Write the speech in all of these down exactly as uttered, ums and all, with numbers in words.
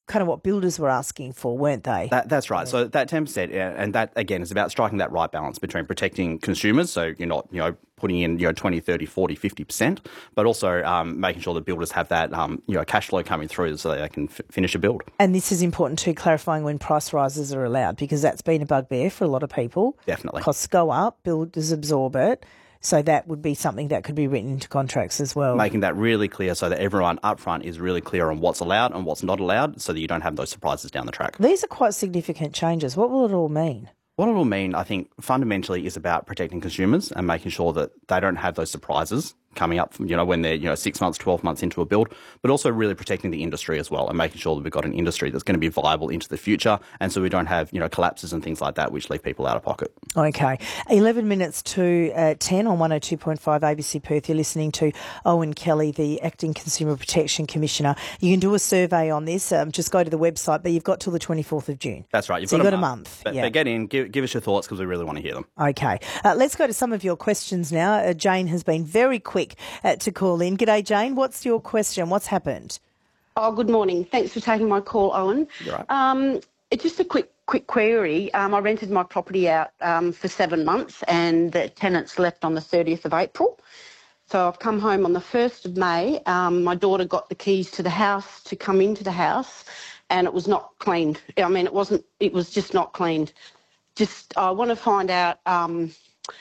kind of what builders were asking for, weren't they? That, that's right. Yeah. So that ten percent, and that, again, is about striking that right balance between protecting consumers, so you're not, you know, putting in, you know, twenty, thirty, forty, fifty percent, but also um, making sure that builders have that, um, you know, cash flow coming through so they can f- finish a build. And this is important too, clarifying when price rises are allowed, because that's been a bugbear for a lot of people. Definitely. Costs go up, builders absorb it. So that would be something that could be written into contracts as well. Making that really clear so that everyone up front is really clear on what's allowed and what's not allowed so that you don't have those surprises down the track. These are quite significant changes. What will it all mean? What it will mean, I think, fundamentally is about protecting consumers and making sure that they don't have those surprises coming up, you know, when they're, you know, six months, twelve months into a build, but also really protecting the industry as well and making sure that we've got an industry that's going to be viable into the future, and so we don't have, you know, collapses and things like that which leave people out of pocket. Okay. eleven minutes to uh, ten on one oh two point five A B C Perth. You're listening to Owen Kelly, the Acting Consumer Protection Commissioner. You can do a survey on this. Um, just go to the website, but you've got till the twenty-fourth of June. That's right. You've so got, you've a, got month. a month. But, yeah. but get in, give, give us your thoughts because we really want to hear them. Okay. Uh, let's go to some of your questions now. Uh, Jane has been very quick uh, to call in. G'day, Jane. What's your question? What's happened? Oh, good morning. Thanks for taking my call, Owen. You're right. Um, it's just a quick quick query. Um, I rented my property out um, for seven months and the tenants left on the thirtieth of April. So I've come home on the first of May. Um, my daughter got the keys to the house to come into the house and it was not cleaned. I mean, it wasn't, it was just not cleaned. Just, I want to find out, um,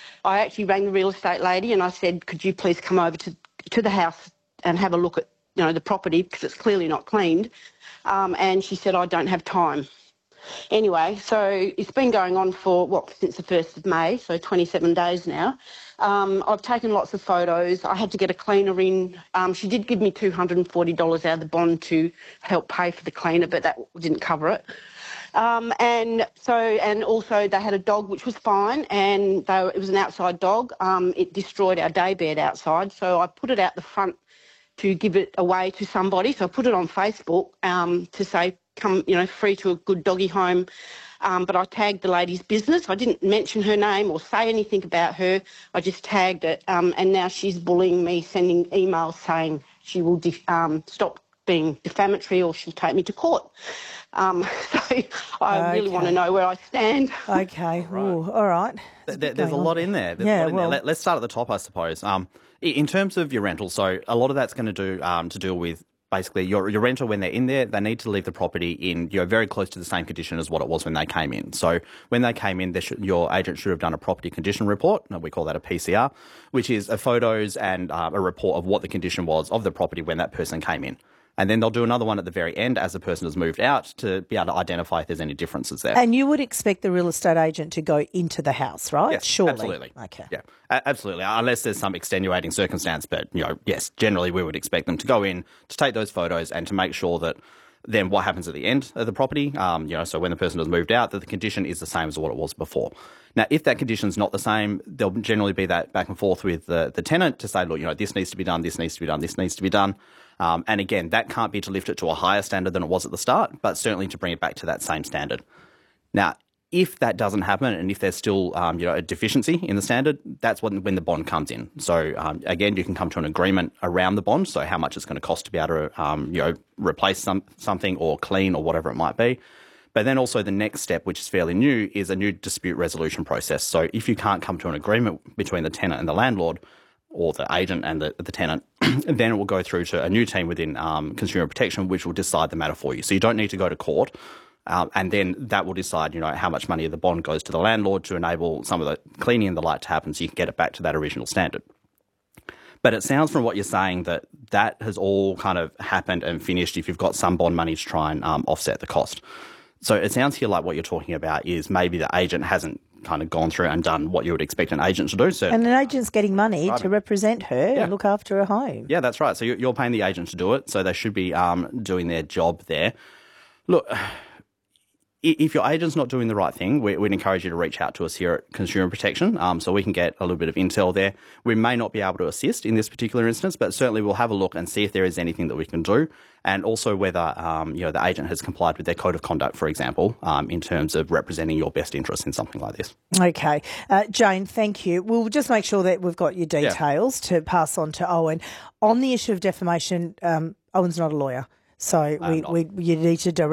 I actually rang the real estate lady and I said, could you please come over to, to the house and have a look at, you know, the property because it's clearly not cleaned. Um, and she said, I don't have time. Anyway, so it's been going on for, what, since the first of May, so twenty-seven days now. Um, I've taken lots of photos. I had to get a cleaner in. Um, she did give me two hundred forty dollars out of the bond to help pay for the cleaner, but that didn't cover it. Um, and so, and also they had a dog which was fine, and they, it was an outside dog. Um, it destroyed our daybed outside, so I put it out the front to give it away to somebody. So I put it on Facebook um, to say, come, you know, free to a good doggy home. Um, but I tagged the lady's business. I didn't mention her name or say anything about her. I just tagged it. Um, and now she's bullying me, sending emails saying she will def- um, stop being defamatory or she'll take me to court. Um, so I okay. really want to know where I stand. Okay. right. Ooh, all right. There, there's a lot in there. There's yeah, a lot in well, there. Let, let's start at the top, I suppose. Um, in terms of your rental, so a lot of that's going to do um, to deal with basically your your renter when they're in there. They need to leave the property in, you know, very close to the same condition as what it was when they came in. So when they came in, they should, your agent should have done a property condition report. We call that a P C R, which is a photos and uh, a report of what the condition was of the property when that person came in. And then they'll do another one at the very end as the person has moved out to be able to identify if there's any differences there. And you would expect the real estate agent to go into the house, right? Yes, surely. absolutely. Okay. Yeah, a- absolutely. Unless there's some extenuating circumstance, but you know, yes, generally we would expect them to go in to take those photos and to make sure that then what happens at the end of the property, um, you know, so when the person has moved out, that the condition is the same as what it was before. Now, if that condition's not the same, there'll generally be that back and forth with the, the tenant to say, look, you know, this needs to be done, this needs to be done, this needs to be done. Um, and again, that can't be to lift it to a higher standard than it was at the start, but certainly to bring it back to that same standard. Now, if that doesn't happen and if there's still um, you know, a deficiency in the standard, that's when, when the bond comes in. So um, again, you can come to an agreement around the bond, so how much it's going to cost to be able to um, you know, replace some, something or clean or whatever it might be. But then also the next step, which is fairly new, is a new dispute resolution process. So if you can't come to an agreement between the tenant and the landlord, or the agent and the, the tenant, then it will go through to a new team within um, Consumer Protection, which will decide the matter for you. So you don't need to go to court, um, and then that will decide, you know, how much money of the bond goes to the landlord to enable some of the cleaning and the like to happen, so you can get it back to that original standard. But it sounds from what you're saying that that has all kind of happened and finished if you've got some bond money to try and um, offset the cost. So it sounds here like what you're talking about is maybe the agent hasn't kind of gone through and done what you would expect an agent to do. So, and an agent's getting money right. to represent her yeah. and look after her home. Yeah, that's right. So you're paying the agent to do it, so they should be um, doing their job there. Look, if your agent's not doing the right thing, we, we'd encourage you to reach out to us here at Consumer Protection um, so we can get a little bit of intel there. We may not be able to assist in this particular instance, but certainly we'll have a look and see if there is anything that we can do, and also whether um, you know, the agent has complied with their code of conduct, for example, um, in terms of representing your best interests in something like this. Okay. Uh, Jane, thank you. We'll just make sure that we've got your details yeah. to pass on to Owen. On the issue of defamation, um, Owen's not a lawyer, so we, we you need to direct